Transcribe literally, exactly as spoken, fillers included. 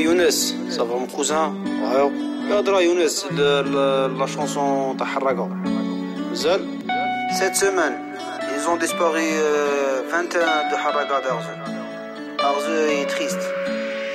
Younes, ça va mon cousin? Ouais. Yadra Younes de la, la chanson Taharaga. Zal? Cette semaine, ils ont disparu euh, vingt et un de Haraga d'Arze. Arze est triste.